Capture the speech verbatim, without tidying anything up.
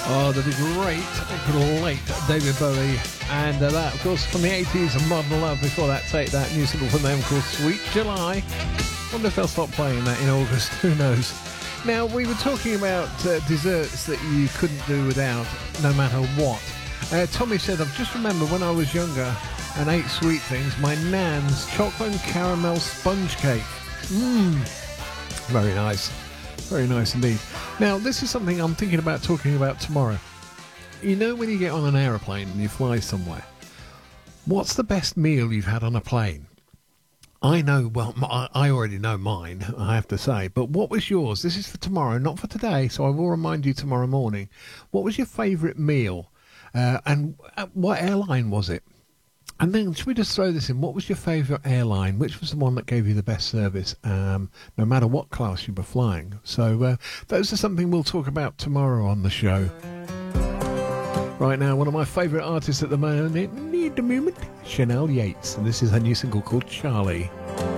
Oh, the great, late David Bowie. And uh, that, of course, from the eighties, Modern Love. Before that, take that new single from them called Sweet July. Wonder if they'll stop playing that in August. Who knows? Now, we were talking about uh, desserts that you couldn't do without, no matter what. Uh, Tommy said, I've just remembered when I was younger and ate sweet things, my nan's chocolate and caramel sponge cake. Mmm. Very nice. Very nice indeed. Now, this is something I'm thinking about talking about tomorrow. You know when you get on an aeroplane and you fly somewhere, what's the best meal you've had on a plane? I know, well, I already know mine, I have to say, but what was yours? This is for tomorrow, not for today, so I will remind you tomorrow morning. What was your favourite meal? Uh, and what airline was it? And then, should we just throw this in? What was your favourite airline? Which was the one that gave you the best service, um, no matter what class you were flying? So, uh, those are something we'll talk about tomorrow on the show. Right now, one of my favourite artists at the moment, need the moment, Chanel Yates. And this is her new single called Charlie.